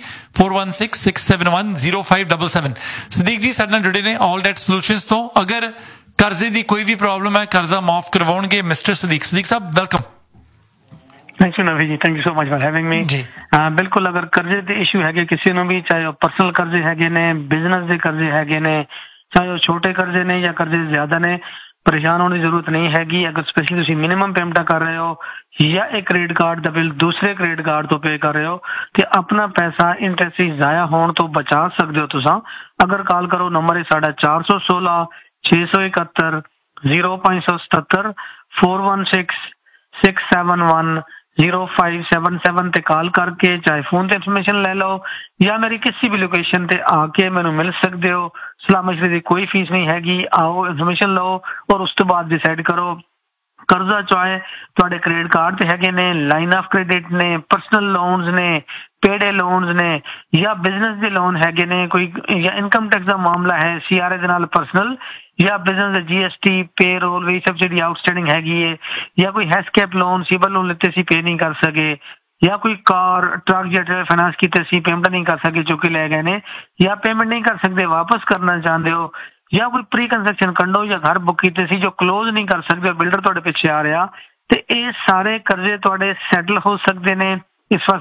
4166710577। Sadiq ji ਸਾਡੇ ਨਾਲ ਜੁੜੇ ਨੇ All That Solutions ਤੋਂ। ਅਗਰ ਕਰਜ਼ੇ ਦੀ ਕੋਈ ਵੀ ਪ੍ਰੋਬਲਮ ਹੈ, ਕਰਜ਼ਾ ਮਾਫ ਕਰਵਾਉਣਗੇ mister Sadiq Sahib, welcome. Thank you ਨਵੀ ਜੀ, thank you so much for having ਮੀ ਜੀ। ਬਿਲਕੁਲ, ਅਗਰ ਕਰਜ਼ੇ ਦੇ ਇਸ਼ੂ ਹੈਗੇ ਕਿਸੇ ਨੂੰ ਵੀ, ਚਾਹੇ ਉਹ ਪਰਸਨਲ ਕਰਜ਼ੇ ਹੈਗੇ ਨੇ, ਬਿਜ਼ਨਸ ਦੇ ਕਰਜ਼ੇ ਹੈਗੇ ਨੇ, ਚਾਹੇ ਉਹ ਛੋਟੇ ਕਰਜ਼ੇ ਨੇ ਜਾਂ ਕਰਜ਼ੇ ਜ਼ਿਆਦਾ ਨੇ, ਪਰੇਸ਼ਾਨ ਹੋਣ ਦੀ ਜ਼ਰੂਰਤ ਨਹੀਂ ਹੈਗੀ। ਅਗਰ ਸਪੈਸ਼ਲੀ ਤੁਸੀਂ ਮਿਨੀਮਮ ਪੇਮੈਂਟਾਂ ਕਰ ਰਹੇ ਹੋ ਜਾਂ ਇੱਕ ਕ੍ਰੈਡਿਟ ਕਾਰਡ ਦਾ ਬਿੱਲ ਦੂਸਰੇ ਕ੍ਰੈਡਿਟ ਕਾਰਡ ਤੋਂ ਪੇ ਕਰ ਰਹੇ ਹੋ ਤੇ ਆਪਣਾ ਪੈਸਾ ਇੰਟਰਸਟ ਜ਼ਾਇਆ ਹੋਣ ਤੋਂ ਬਚਾ ਸਕਦੇ ਹੋ ਤੁਸੀਂ। ਅਗਰ ਕਾਲ ਕਰੋ, ਨੰਬਰ ਹੈ ਸਾਡਾ 416 671 0577 416 671 0577 ਤੇ ਕਾਲ ਕਰਕੇ ਚਾਹੇ ਫੋਨ ਤੇ ਇਨਫੋਰਮੇਸ਼ਨ ਲੈ ਲਓ ਜਾਂ ਮੇਰੀ ਕਿਸੇ ਵੀ ਲੋਕੇਸ਼ਨ ਤੇ ਆ ਕੇ ਮੈਨੂੰ ਮਿਲ ਸਕਦੇ ਹੋ। ਸਲਾਹ ਮਸ਼ਵਰੇ ਦੀ ਕੋਈ ਫੀਸ ਨਹੀਂ ਹੈਗੀ। ਆਓ, ਇਨਫੋਰਮੇਸ਼ਨ ਲਓ ਔਰ ਉਸ ਤੋਂ ਬਾਅਦ ਡਿਸਾਈਡ ਕਰੋ। ਕਰਜ਼ਾ ਚਾਹੇ ਤੁਹਾਡੇ ਕ੍ਰੈਡਿਟ ਕਾਰਡ ਤੇ ਹੈਗੇ ਨੇ, ਲਾਈਨ ਆਫ ਕ੍ਰੈਡਿਟ ਨੇ, ਪਰਸਨਲ ਲੋਨਸ ਨੇ, ਪੇਡੇ ਲੋਨਸ ਨੇ ਜਾਂ ਬਿਜ਼ਨਸ ਦੇ ਲੋਨ ਹੈਗੇ ਨੇ, ਕੋਈ ਜਾਂ ਇਨਕਮ ਟੈਕਸ ਦਾ ਮਾਮਲਾ ਹੈ CRA ਦੇ ਨਾਲ ਪਰਸਨਲ ਜਾਂ ਬਿਜ਼ਨਸ ਦਾ GST ਪੇਰੋਲ ਵੀ ਸਭ ਜਿਹੜੀ ਆਊਟਸਟੈਂਡਿੰਗ ਹੈਗੀ ਹੈ, ਜਾਂ ਕੋਈ ਹੈਸਕੈਪ ਲੋਨ ਸਿਵਲ ਲੋਨ ਲਿੱਤੇ ਸੀ ਪੇ ਨਹੀਂ ਕਰ ਸਕੇ, ਜਾਂ ਕੋਈ ਕਾਰ ਟਰੱਕ ਜਾਂ ਫਾਈਨਾਂਸ ਕੀਤੇ ਸੀ ਪੇਮੈਂਟ ਨਹੀਂ ਕਰ ਸਕੇ ਚੁੱਕ ਕੇ ਲੈ ਗਏ ਨੇ, ਜਾਂ ਪੇਮੈਂਟ ਨਹੀਂ ਕਰ ਸਕਦੇ ਵਾਪਸ ਕਰਨਾ ਚਾਹੁੰਦੇ ਹੋ, ਜਾਂ ਕੋਈ ਪ੍ਰੀ ਕੰਸਟਰਕਸ਼ਨ ਕੰਡੋ ਜਾਂ ਘਰ ਬੁੱਕ ਕੀਤੇ ਸੀ ਜੋ ਕਲੋਜ਼ ਨਹੀਂ ਕਰ ਸਕਦੇ, ਬਿਲਡਰ ਤੁਹਾਡੇ ਪਿੱਛੇ ਆ ਰਿਹਾ, ਤੇ ਇਹ ਸਾਰੇ ਕਰਜ਼ੇ ਤੁਹਾਡੇ ਸੈਟਲ ਹੋ ਸਕਦੇ ਨੇ। ਇਸ ਵਾਰ